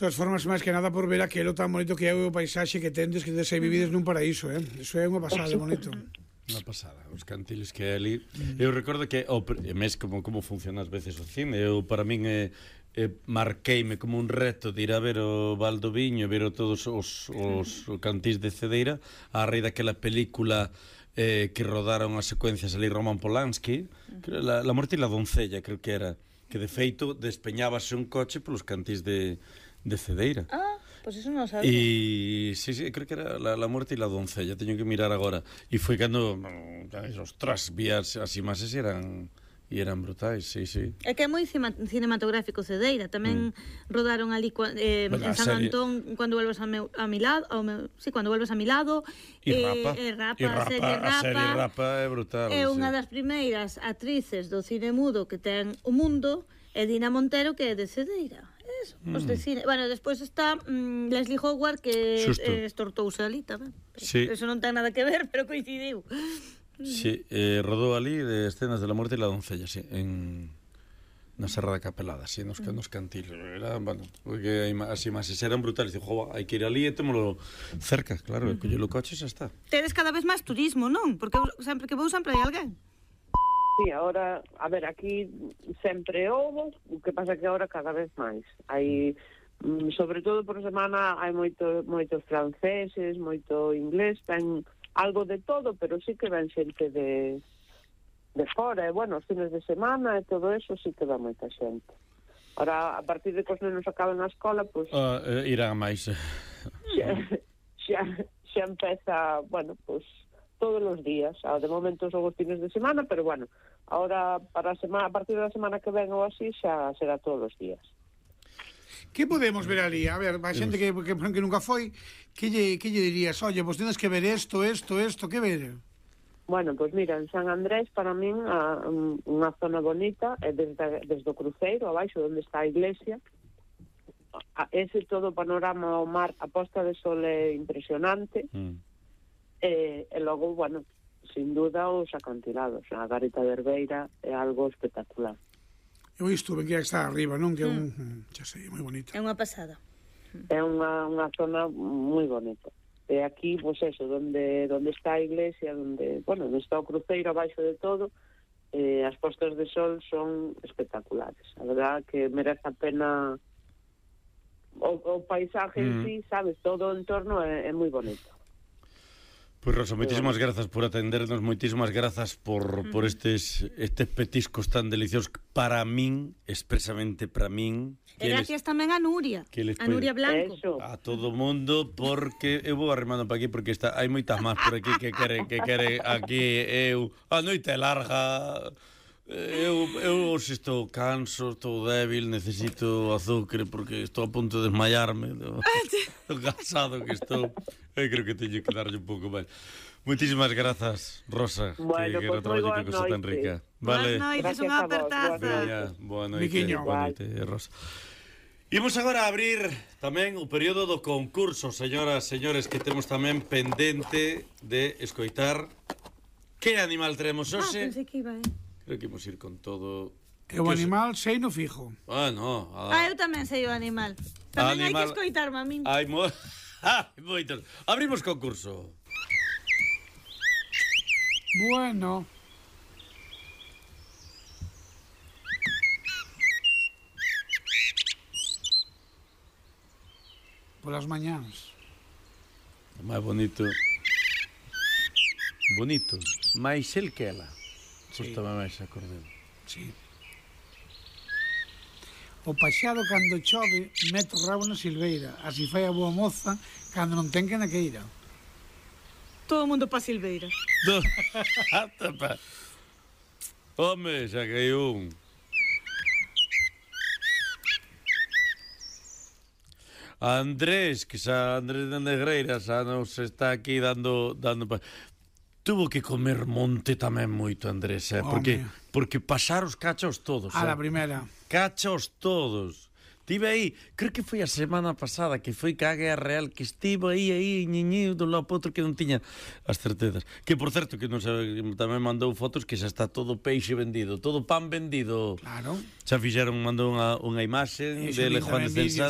todas formas, máis que nada por ver aquilo tan bonito que é o paisaxe que tendes, que tendes aí vivides nun paraíso, Eso é unha pasada de bonito. Unha pasada, os cantiles que hai ali. Eu recordo que, mes como funciona ás veces o cine, para min marqueime como un reto de ir a ver o Val do Viño, ver todos os cantís de Cedeira, a raíz daquela película que rodaron as secuencias ali Roman Polanski, La morte e la doncella, creo que era, que de feito despeñábase un coche polos cantís de Cedeira. Pois eso non sabía. E sí, creo que era la muerte e la doncella, teño que mirar agora. E foi cando ostras, vi as imaxes e eran brutais, sí. É que é moi cinematográfico Cedeira. Tamén rodaron ali en San Antón, Cando vuelvas a mi lado, Cando vuelvas a mi lado. E Rapa, a serie Rapa é brutal. É unha das primeiras actrices do cine mudo que ten o mundo, é Dina Montero, que é de Cedeira. Os de cine. Bueno, despois está Leslie Howard, que estortouse ali tamén. Sí. Eso non ten nada que ver, pero coincidiu. Sí, rodou ali de escenas de La muerte e la doncella, sí, na Serra da Capelada, sí, nos cantiles. Era, bueno, porque as imaxes eran brutales. Digo, hai que ir ali e témolo cerca, claro, e collelo coche xa está. Tedes cada vez máis turismo, non? Porque sempre que vou sempre hai alguén. Sí, ahora, a ver, aquí sempre houve, o que pasa que ahora cada vez máis. Hai, sobre todo por semana, hai moitos franceses, moito inglés, ten algo de todo, pero sí que ven xente de fora, e bueno, os fines de semana e todo eso sí que dá moita xente. Ahora, a partir de que os nenos acaben a escola, pois... irán máis. Xa empeza, bueno, pois... todos os días, de momento son os fines de semana, pero bueno, ahora a partir da semana que ven ou así xa será todos os días. Que podemos ver ali? A ver, a xente que nunca foi, que lle dirías? Oye, vos tedes que ver isto, que ver? Bueno, pois mira, en San Andrés para min unha zona bonita é desde o cruceiro abaixo onde está a iglesia, ese todo o panorama ao mar, a posta de sol é impresionante. E logo, bueno, sin duda os acantilados, a Garita de Herbeira é algo espectacular. Eu estuve que está arriba, non? Que é xa sei, moi bonito. É unha pasada. É unha zona moi bonita. E aquí, pois eso, onde está a iglesia, onde está o cruceiro abaixo de todo, as postas de sol son espectaculares. A verdad que merece a pena o paisaje en sí, sabes, todo o entorno é moi bonito. Pois Rosa, moitísimas grazas por atendernos, moitísimas grazas por estes petiscos tan deliciosos para min, expresamente para min. E gracias tamén a Nuria, Blanco. Eso. A todo o mundo, porque eu vou arrimando para aquí, porque hai moitas máis por aquí que quere aquí eu. A noite é larga. Eu se estou canso, estou débil, necesito azúcar porque estou a punto de desmayarme do cansado que estou. Eu creo que teño que darlle un pouco máis. Moitísimas grazas, Rosa, bueno, que no traballo que cosa tan rica. Vale. Boas noites, unha apertaza. Boa noite, Rosa. Imos agora a abrir tamén o período do concurso, señoras, señores, que temos tamén pendente de escoitar que animal teremos hoxe. Pensei que iba, Creo que imos ir con todo. O animal sei no fijo. No. Eu tamén sei o animal. Tamén hai que escoitar, mamín. Hai moitos. Abrimos concurso. Bueno. Polas mañáns. O máis bonito. Bonito. Mais el que ela. Gústame máis a cordel. Sí. O paxaro cando chove mete o rabo na silveira, así fai a boa moza cando non ten que na queira. Todo o mundo pa silveira. Home, xa que hai un. Andrés, que xa Andrés de Negreira xa nos está aquí dando tuvo que comer monte tamén moito, Andrés, porque pasar os cachos todos. A la primera. Cachos todos. Estive aí, creo que foi a semana pasada que foi que a Guerra Real, que estivo aí, ñiñiu, dun lado para outro, que non tiña as certezas. Que, por certo, que non sabe, tamén mandou fotos que xa está todo peixe vendido, todo pan vendido. Claro. Xa fixeron, mandou unha imaxe de Juan de Censal.